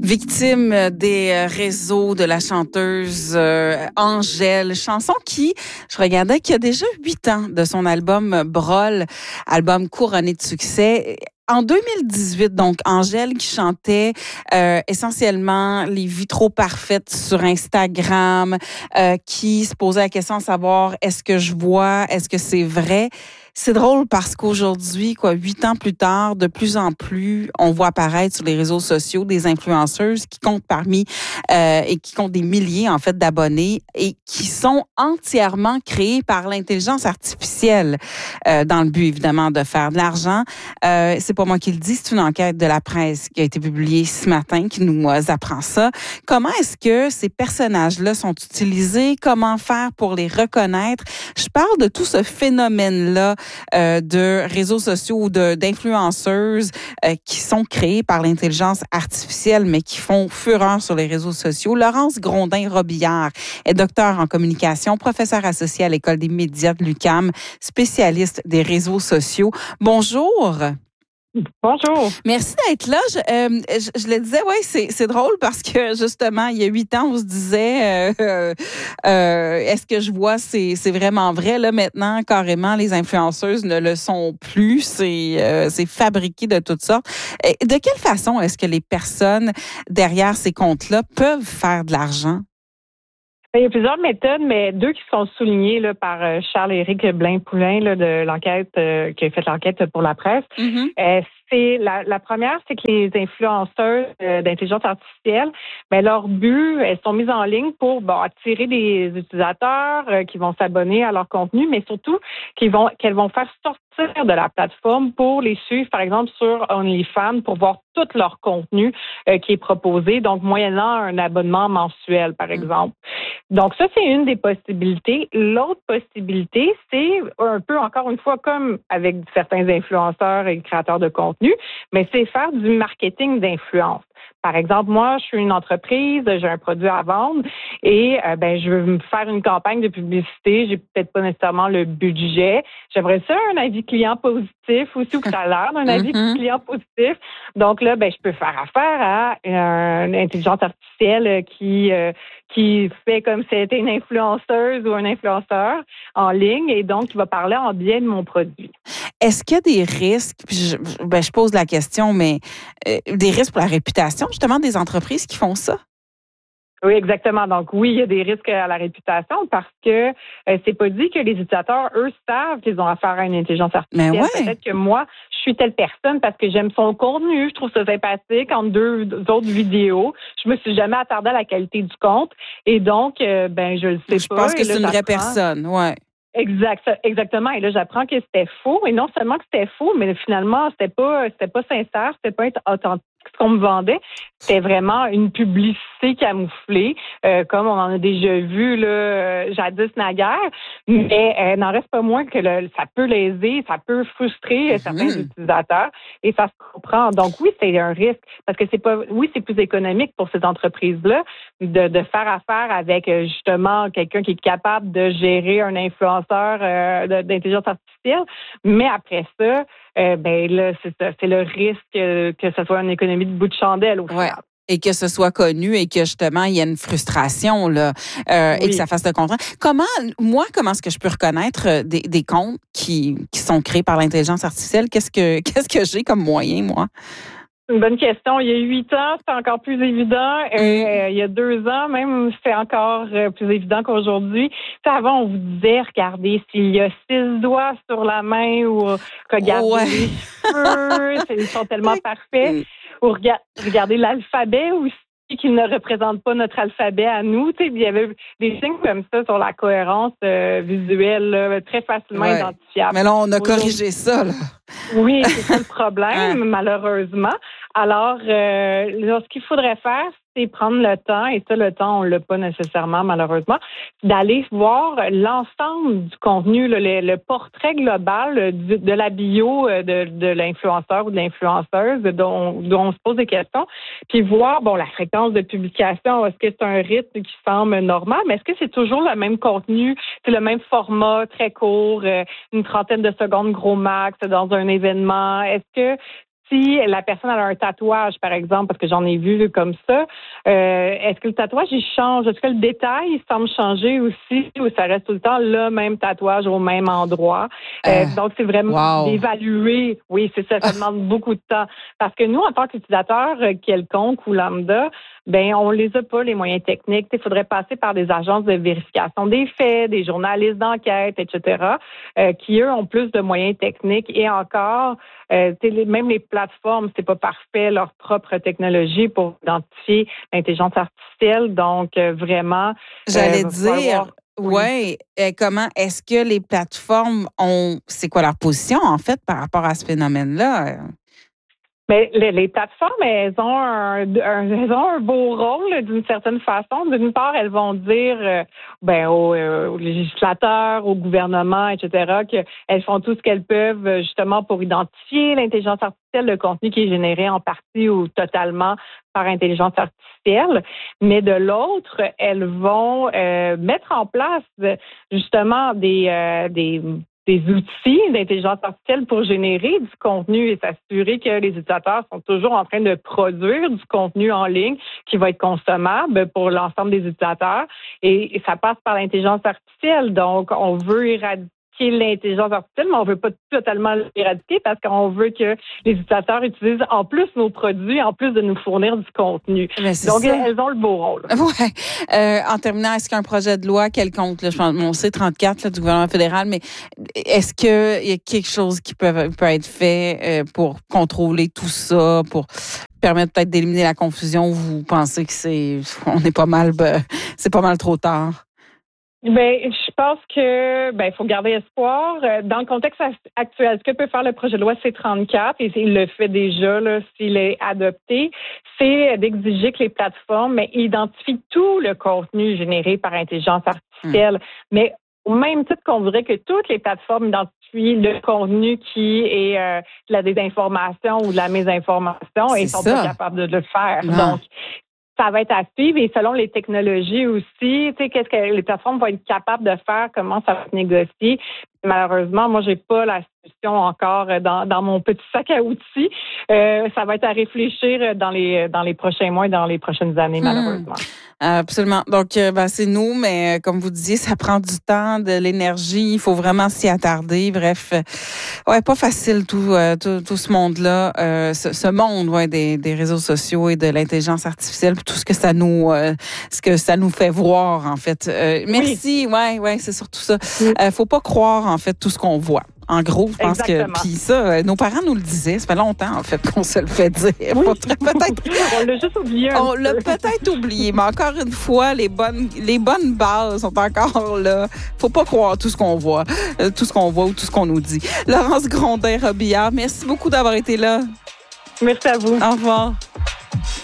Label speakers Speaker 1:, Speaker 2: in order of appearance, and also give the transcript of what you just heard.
Speaker 1: Victime des réseaux de la chanteuse Angèle, chanson qui, je regardais, qui a déjà 8 ans de son album Brol, album couronné de succès. En 2018, donc, Angèle qui chantait essentiellement les vies trop parfaites sur Instagram, qui se posait la question de savoir est-ce que je vois, est-ce que c'est vrai? C'est drôle parce qu'aujourd'hui, 8 ans plus tard, de plus en plus, on voit apparaître sur les réseaux sociaux des influenceuses qui comptent et qui comptent des milliers, en fait, d'abonnés et qui sont entièrement créées par l'intelligence artificielle, dans le but, évidemment, de faire de l'argent. C'est pas moi qui le dis, c'est une enquête de la presse qui a été publiée ce matin qui nous apprend ça. Comment est-ce que ces personnages-là sont utilisés? Comment faire pour les reconnaître? Je parle de tout ce phénomène-là de réseaux sociaux ou d'influenceuses qui sont créées par l'intelligence artificielle, mais qui font fureur sur les réseaux sociaux. Laurence Grondin-Robillard est docteure en communication, professeure associée à l'École des médias de l'UQAM, spécialiste des réseaux sociaux. Bonjour.
Speaker 2: Bonjour.
Speaker 1: Merci d'être là. Je le disais, oui, c'est drôle parce que justement, il y a 8 ans, on se disait, est-ce que je vois, c'est vraiment vrai. Là, maintenant, carrément, les influenceuses ne le sont plus. C'est fabriqué de toutes sortes. De quelle façon est-ce que les personnes derrière ces comptes-là peuvent faire de l'argent?
Speaker 2: Il y a plusieurs méthodes, mais deux qui sont soulignées là, par Charles-Éric Blain-Poulin là, de l'enquête qui a fait l'enquête pour la presse.
Speaker 1: Mm-hmm.
Speaker 2: C'est la première, c'est que les influenceurs d'intelligence artificielle, leur but, elles sont mises en ligne pour attirer des utilisateurs qui vont s'abonner à leur contenu, mais surtout qu'elles vont faire sortir de la plateforme pour les suivre, par exemple, sur OnlyFans pour voir tout leur contenu qui est proposé, donc moyennant un abonnement mensuel, par exemple. Donc ça, c'est une des possibilités. L'autre possibilité, c'est un peu, encore une fois, comme avec certains influenceurs et créateurs de contenu, mais c'est faire du marketing d'influence. Par exemple, moi, je suis une entreprise, j'ai un produit à vendre et je veux me faire une campagne de publicité. J'ai peut-être pas nécessairement le budget. J'aimerais ça un avis client positif aussi, ou que ça a l'air d'un avis client positif. Donc là, je peux faire affaire à une intelligence artificielle qui fait comme si c'était une influenceuse ou un influenceur en ligne et donc qui va parler en bien de mon produit.
Speaker 1: Est-ce qu'il y a des risques, puis je pose la question, mais des risques pour la réputation, justement, des entreprises qui font ça?
Speaker 2: Oui, exactement. Donc oui, il y a des risques à la réputation parce que c'est pas dit que les utilisateurs, eux, savent qu'ils ont affaire à une intelligence artificielle.
Speaker 1: Mais ouais.
Speaker 2: Peut-être que moi, je suis telle personne parce que j'aime son contenu, je trouve ça sympathique entre deux autres vidéos. Je me suis jamais attardée à la qualité du compte et donc, je le sais
Speaker 1: je
Speaker 2: pas.
Speaker 1: Je pense que c'est une vraie personne, ouais.
Speaker 2: Exactement. Et là, j'apprends que c'était faux. Et non seulement que c'était faux, mais finalement, c'était pas sincère, c'était pas authentique ce qu'on me vendait. C'était vraiment une publicité camouflée, comme on en a déjà vu là, jadis naguère. Mais n'en reste pas moins que ça peut léser, ça peut frustrer certains utilisateurs. Et ça se comprend. Donc oui, c'est un risque. Parce que c'est plus économique pour ces entreprises-là de faire affaire avec justement quelqu'un qui est capable de gérer un influenceur d'intelligence artificielle. Mais après ça, là, c'est le risque que ce soit une économie de bout de chandelle au final.
Speaker 1: Et que ce soit connu et que justement il y a une frustration là, et que ça fasse le contraire. Comment est-ce que je peux reconnaître des comptes qui sont créés par l'intelligence artificielle? Qu'est-ce que j'ai comme moyen, moi?
Speaker 2: C'est une bonne question. Il y a 8 ans, c'était encore plus évident. Il y a 2 ans, même, c'est encore plus évident qu'aujourd'hui. Avant, on vous disait, regardez s'il y a 6 doigts sur la main ou regardez les cheveux, ils sont tellement parfaits. Ou regardez l'alphabet aussi qui ne représente pas notre alphabet à nous. Il y avait des signes comme ça sur la cohérence visuelle, là, très facilement identifiables.
Speaker 1: Mais là, on a corrigé ça, là.
Speaker 2: Oui, c'est ça le problème, malheureusement. Alors, ce qu'il faudrait faire, c'est prendre le temps, et ça, le temps, on l'a pas nécessairement, malheureusement, d'aller voir l'ensemble du contenu, le portrait global de la bio de l'influenceur ou de l'influenceuse dont on se pose des questions, puis voir, la fréquence de publication, est-ce que c'est un rythme qui semble normal, mais est-ce que c'est toujours le même contenu, c'est le même format très court, une trentaine de secondes gros max dans un événement, est-ce que si la personne a un tatouage, par exemple, parce que j'en ai vu comme ça, est-ce que le tatouage, il change? Est-ce que le détail, il semble changer aussi ou ça reste tout le temps le même tatouage au même endroit? Donc, c'est vraiment d'évaluer. Oui, c'est ça, ça demande beaucoup de temps. Parce que nous, en tant qu'utilisateur quelconque ou lambda, ben on les a pas, les moyens techniques. Il faudrait passer par des agences de vérification des faits, des journalistes d'enquête, etc., qui, eux, ont plus de moyens techniques. Et encore, même les plateformes, c'est pas parfait, leur propre technologie pour identifier l'intelligence artificielle. Donc, vraiment...
Speaker 1: J'allais dire... Oui. Comment est-ce que les plateformes ont... C'est quoi leur position, en fait, par rapport à ce phénomène-là?
Speaker 2: Mais les plateformes, elles ont un beau rôle d'une certaine façon. D'une part, elles vont dire aux législateurs, au gouvernement, etc., qu'elles font tout ce qu'elles peuvent justement pour identifier l'intelligence artificielle, le contenu qui est généré en partie ou totalement par intelligence artificielle. Mais de l'autre, elles vont mettre en place justement des outils d'intelligence artificielle pour générer du contenu et s'assurer que les utilisateurs sont toujours en train de produire du contenu en ligne qui va être consommable pour l'ensemble des utilisateurs. Et ça passe par l'intelligence artificielle. Donc, on veut éradiquer l'intelligence artificielle, mais on veut pas totalement l'éradiquer parce qu'on veut que les utilisateurs utilisent en plus nos produits, en plus de nous fournir du contenu. Donc, elles ont le beau rôle.
Speaker 1: Ouais. En terminant, est-ce qu'il y a un projet de loi quelconque, là, je pense, on sait 34 là, du gouvernement fédéral, mais est-ce qu'il y a quelque chose qui peut être fait pour contrôler tout ça, pour permettre peut-être d'éliminer la confusion où vous pensez que c'est pas mal trop tard?
Speaker 2: Ben, je pense que il faut garder espoir. Dans le contexte actuel, ce que peut faire le projet de loi C-34, et il le fait déjà là, s'il est adopté, c'est d'exiger que les plateformes identifient tout le contenu généré par intelligence artificielle. Mais au même titre qu'on voudrait que toutes les plateformes identifient le contenu qui est de la désinformation ou de la mésinformation et sont pas capables de le faire. Donc, ça va être à suivre et selon les technologies aussi, qu'est-ce que les plateformes vont être capables de faire, comment ça va se négocier. Malheureusement, moi, j'ai pas la solution encore dans mon petit sac à outils. Ça va être à réfléchir dans les prochains mois et dans les prochaines années, malheureusement.
Speaker 1: Absolument. Donc, c'est nous, mais comme vous disiez, ça prend du temps, de l'énergie. Il faut vraiment s'y attarder. Bref, pas facile tout ce monde-là, ce monde des réseaux sociaux et de l'intelligence artificielle, tout ce que ça nous fait voir en fait. Merci. Ouais, c'est surtout ça. Faut pas croire en fait tout ce qu'on voit. En gros, je pense que puis ça, nos parents nous le disaient. Ça fait longtemps en fait qu'on se le fait dire.
Speaker 2: Oui. Peut-être. On l'a juste oublié.
Speaker 1: On l'a peut-être oublié, mais encore une fois, les bonnes bases sont encore là. Faut pas croire tout ce qu'on voit, ou tout ce qu'on nous dit. Laurence Grondin-Robillard, merci beaucoup d'avoir été là.
Speaker 2: Merci à vous.
Speaker 1: Au revoir.